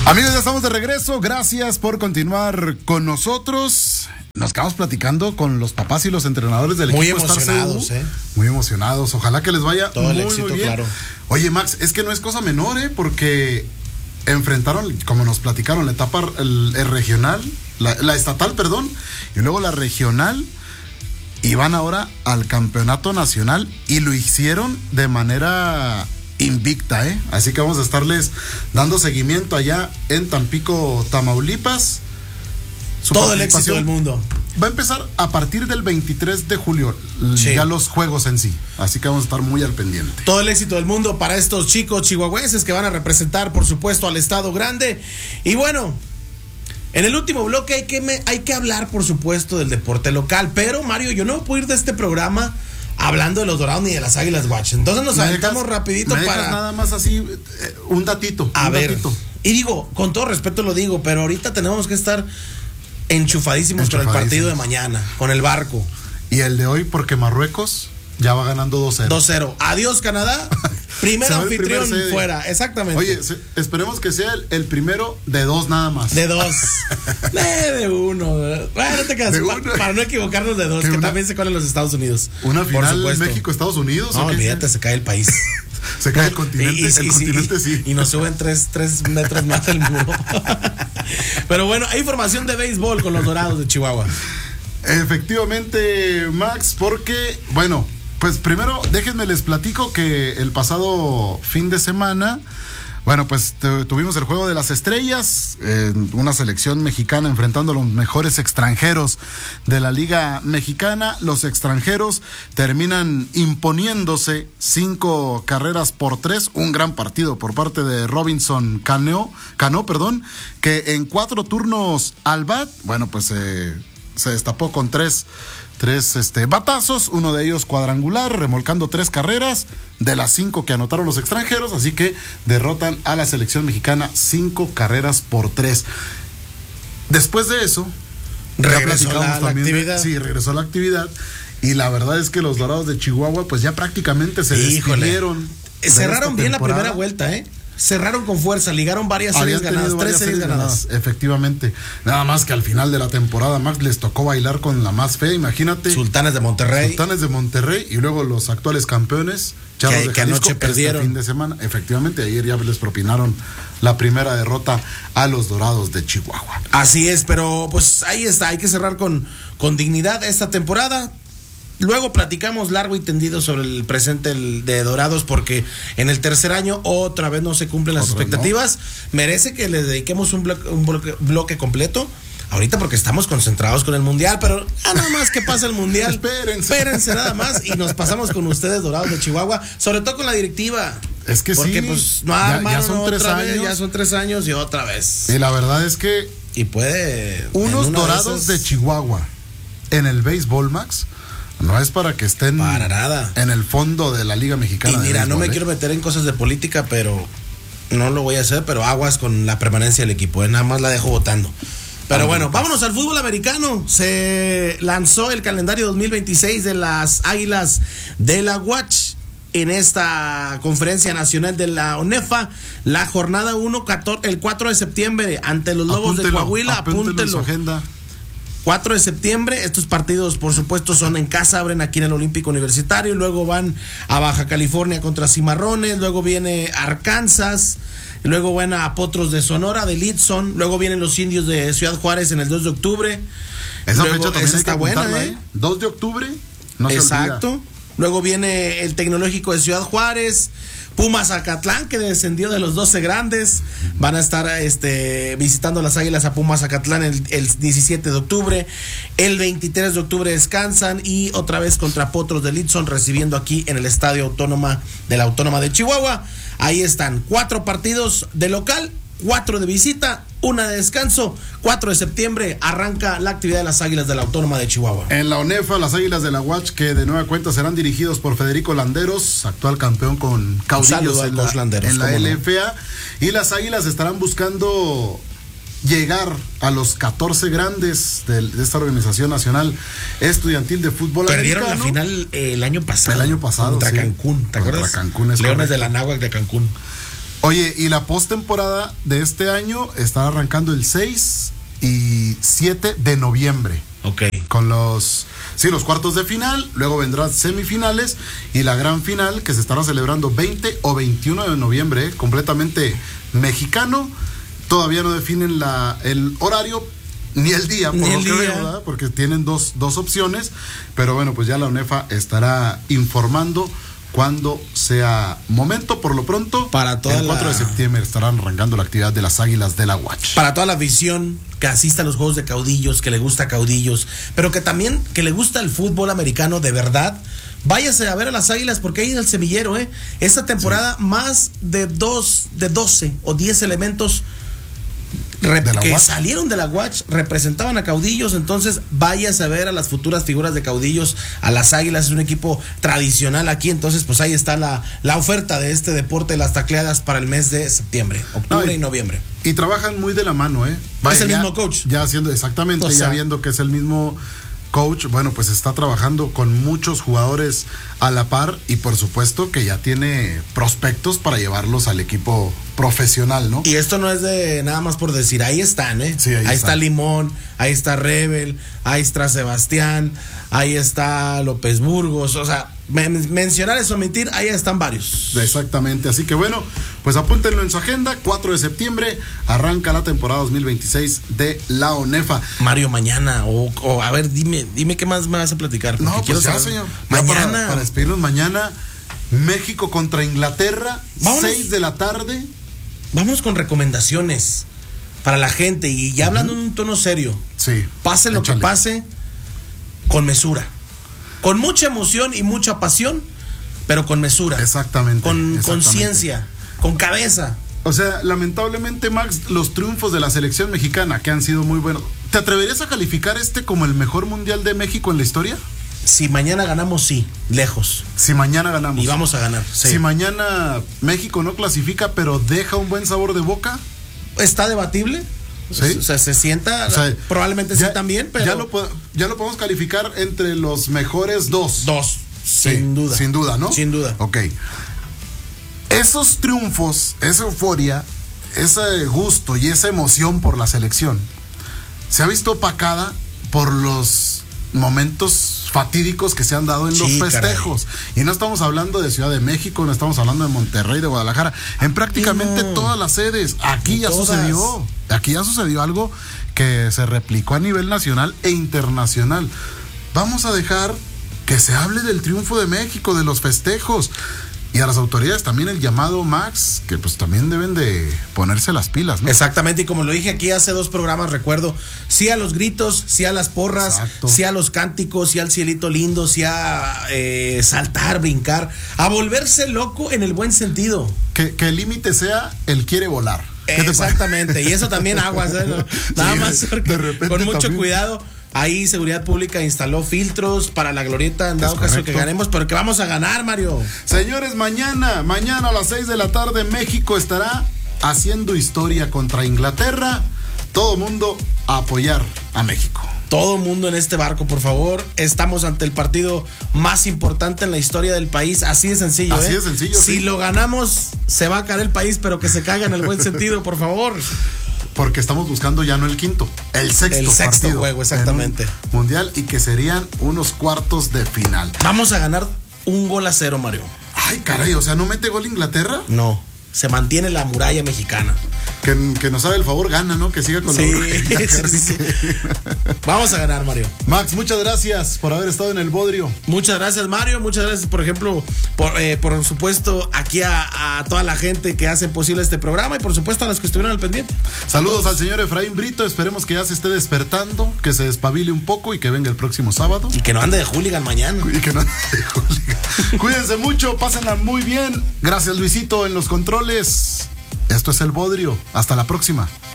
Amigos, ya estamos de regreso. Gracias por continuar con nosotros. Nos quedamos platicando con los papás y los entrenadores del muy equipo emocionados, Star CU. Muy emocionados. Ojalá que les vaya todo muy, el éxito, muy bien. claro. Oye, Max, es que no es cosa menor, porque enfrentaron, como nos platicaron, la etapa el regional, la estatal, perdón, y luego la regional, y van ahora al campeonato nacional, y lo hicieron de manera invicta, así que vamos a estarles dando seguimiento allá en Tampico, Tamaulipas. Todo el éxito del mundo. Va a empezar a partir del 23 de julio, sí, ya los juegos en sí, así que vamos a estar muy al pendiente. Todo el éxito del mundo para estos chicos chihuahuenses que van a representar, por supuesto, al estado grande. Y bueno, en el último bloque hay que hablar, por supuesto, del deporte local. Pero, Mario, yo no puedo ir de este programa hablando de los Dorados ni de las Águilas Guaches. Entonces nos aventamos rapidito para... nada más así, un datito. A ver, y digo, con todo respeto lo digo, pero ahorita tenemos que estar enchufadísimos con el partido de mañana, con el barco. Y el de hoy, porque Marruecos ya va ganando 2-0. 2-0. Adiós, Canadá. Primer anfitrión fuera, exactamente. Oye, esperemos que sea el primero de 2 nada más. De 2. De 1. Bueno, no te quedas. Para no equivocarnos, de 2, que también se colen los Estados Unidos. Una final México-Estados Unidos. No, olvídate, se cae el país. Se cae el continente. Sí. Y nos suben 3 metros más del muro. Pero bueno, hay información de béisbol con los Dorados de Chihuahua. Efectivamente, Max, porque, bueno, pues primero déjenme les platico que el pasado fin de semana, bueno, pues tuvimos el Juego de las Estrellas, una selección mexicana enfrentando a los mejores extranjeros de la Liga Mexicana. Los extranjeros terminan imponiéndose 5 carreras por 3, un gran partido por parte de Robinson Cano, que en 4 turnos al bat, bueno, pues se destapó con 3 batazos, uno de ellos cuadrangular, remolcando 3 carreras de las 5 que anotaron los extranjeros, así que derrotan a la selección mexicana 5 carreras por 3. Después de eso, regresó la actividad. Sí, regresó la actividad, y la verdad es que los Dorados de Chihuahua pues ya prácticamente se despidieron. Cerraron bien la primera vuelta, cerraron con fuerza, ligaron varias series ganadas, 3 series ganadas. Efectivamente. Nada más que al final de la temporada, Max, les tocó bailar con la más fea, imagínate. Sultanes de Monterrey, y luego los actuales campeones, Charros de Jalisco, anoche perdieron. Fin de semana. Efectivamente, ayer ya les propinaron la primera derrota a los Dorados de Chihuahua. Así es, pero pues ahí está, hay que cerrar con dignidad esta temporada. Luego platicamos largo y tendido sobre el presente de Dorados, porque en el tercer año otra vez no se cumplen las expectativas. No. Merece que le dediquemos un bloque completo ahorita, porque estamos concentrados con el Mundial, pero nada más que pasa el Mundial. Espérense nada más, y nos pasamos con ustedes, Dorados de Chihuahua, sobre todo con la directiva. Es que porque, sí, pues no, ya son 3 años. Ya son 3 años y otra vez. Y la verdad es que unos Dorados de Chihuahua en el béisbol, Max, no es para que estén para nada en el fondo de la Liga Mexicana. Y mira, no me quiero meter en cosas de política, pero no lo voy a hacer, pero aguas con la permanencia del equipo, nada más la dejo votando. Pero bueno, vámonos al fútbol americano. Se lanzó el calendario 2026 de las Águilas de la UACH en esta conferencia nacional de la ONEFA. La jornada 1, el 4 de septiembre ante los Lobos de Coahuila. Apúntelo en su agenda. 4 de septiembre, estos partidos por supuesto son en casa, abren aquí en el Olímpico Universitario, luego van a Baja California contra Cimarrones, luego viene Arkansas, luego van a Potros de Sonora, de Lidson, luego vienen los Indios de Ciudad Juárez en el 2 de octubre. Esa fecha también está buena, 2 de octubre, no se olvida. Exacto. Luego viene el Tecnológico de Ciudad Juárez, Pumas Acatlán, que descendió de los 12 grandes, van a estar visitando las Águilas a Pumas Acatlán el 17 de octubre, el 23 de octubre descansan, y otra vez contra Potros de Lidson, recibiendo aquí en el Estadio Autónoma de la Autónoma de Chihuahua. Ahí están 4 partidos de local, 4 de visita, 1 de descanso. 4 de septiembre arranca la actividad de las Águilas de la Autónoma de Chihuahua. En la ONEFA, las Águilas de la UACH, que de nueva cuenta serán dirigidos por Federico Landeros, actual campeón con Caudillos en la LFA. Y las Águilas estarán buscando llegar a los 14 grandes de esta organización nacional estudiantil de fútbol. Perdieron americano. La final el año pasado. El año pasado, contra sí. Cancún, ¿te acuerdas? Contra Cancún, Leones correcto. de la Náhuac de Cancún. Oye, y la postemporada de este año estará arrancando el 6 y 7 de noviembre. Ok. Con los cuartos de final, luego vendrán semifinales y la gran final que se estará celebrando 20 o 21 de noviembre, completamente mexicano. Todavía no definen el horario ni el día, por lo que veo, ¿verdad? Porque tienen dos opciones, pero bueno, pues ya la UNEFA estará informando cuando sea momento. Por lo pronto, para toda el 4 de septiembre estarán arrancando la actividad de las Águilas de la UACH. Para toda la afición que asista a los juegos de caudillos, que le gusta caudillos, pero que también que le gusta el fútbol americano de verdad, váyase a ver a las Águilas porque hay en el semillero, esta temporada más de 12 o 10 elementos que salieron de la UACH representaban a caudillos. Entonces váyase a ver a las futuras figuras de caudillos, a las Águilas. Es un equipo tradicional aquí, entonces pues ahí está la oferta de este deporte, las tacleadas para el mes de septiembre, octubre y noviembre. Y trabajan muy de la mano, es el mismo coach. Ya haciendo exactamente, ya viendo que es el mismo coach, bueno, pues está trabajando con muchos jugadores a la par y por supuesto que ya tiene prospectos para llevarlos al equipo profesional, ¿no? Y esto no es de nada más por decir, ahí están, Sí, ahí está Limón, ahí está Rebel, ahí está Sebastián, ahí está López Burgos, o sea, mencionar es omitir, ahí están varios. Exactamente, así que bueno, pues apúntenlo en su agenda, 4 de septiembre arranca la temporada 2026 de la UNEFA. Mario, mañana, o a ver, dime qué más me vas a platicar. No, pues quiero ya, saber. señor. Mañana. Para despedirnos mañana, México contra Inglaterra, 6 de la tarde. Vámonos con recomendaciones para la gente y ya hablando en un tono serio. Sí. Pase lo que pase, con mesura. Con mucha emoción y mucha pasión, pero con mesura. Exactamente. Con conciencia, con cabeza. O sea, lamentablemente, Max, los triunfos de la selección mexicana que han sido muy buenos. ¿Te atreverías a calificar como el mejor mundial de México en la historia? Si mañana ganamos, sí, lejos. Si mañana ganamos. Y vamos a ganar. Sí. Si mañana México no clasifica, pero deja un buen sabor de boca. Está debatible. ¿Sí? O sea, se sienta, probablemente sí también, pero ya lo podemos calificar entre los mejores dos. Sin duda. Sin duda, ¿no? Sin duda. Ok. Esos triunfos, esa euforia, ese gusto y esa emoción por la selección se ha visto opacada por los momentos fatídicos que se han dado en los festejos. Caray. Y no estamos hablando de Ciudad de México, no estamos hablando de Monterrey, de Guadalajara, en prácticamente todas las sedes. Aquí ya sucedió algo que se replicó a nivel nacional e internacional. Vamos a dejar que se hable del triunfo de México, de los festejos. Y a las autoridades también el llamado, Max, que pues también deben de ponerse las pilas, ¿no? Exactamente, y como lo dije aquí hace 2 programas, recuerdo, sí a los gritos, sí a las porras, sí a los cánticos, sí al cielito lindo, sí a saltar, brincar, a volverse loco en el buen sentido. Que el límite sea el quiere volar. Exactamente, y eso también aguas, ¿no? Nada más de repente con mucho también. Cuidado. Ahí Seguridad Pública instaló filtros para la glorieta en dado caso que ganemos, pero que vamos a ganar, Mario. Señores, mañana a las 6 de la tarde México estará haciendo historia contra Inglaterra. Todo mundo a apoyar a México. Todo mundo en este barco, por favor. Estamos ante el partido más importante en la historia del país. Así de sencillo. Así de sencillo. Si lo ganamos, se va a caer el país, pero que se caiga en el buen sentido, por favor. Porque estamos buscando ya no el quinto, el sexto partido juego, exactamente. Mundial, y que serían unos cuartos de final. Vamos a ganar 1-0, Mario. Ay, caray, o sea, ¿no mete gol Inglaterra? No, se mantiene la muralla mexicana. Que nos haga el favor, gana, ¿no? Que siga con la brujería. Sí. Vamos a ganar, Mario. Max, muchas gracias por haber estado en el Bodrio. Muchas gracias, Mario. Muchas gracias, por ejemplo, por supuesto, aquí a toda la gente que hace posible este programa y por supuesto a los que estuvieron al pendiente. Saludos al señor Efraín Brito. Esperemos que ya se esté despertando, que se despabile un poco y que venga el próximo sábado. Y que no ande de hooligan mañana. Cuídense mucho, pásenla muy bien. Gracias, Luisito, en los controles. Esto es el Bodrio. Hasta la próxima.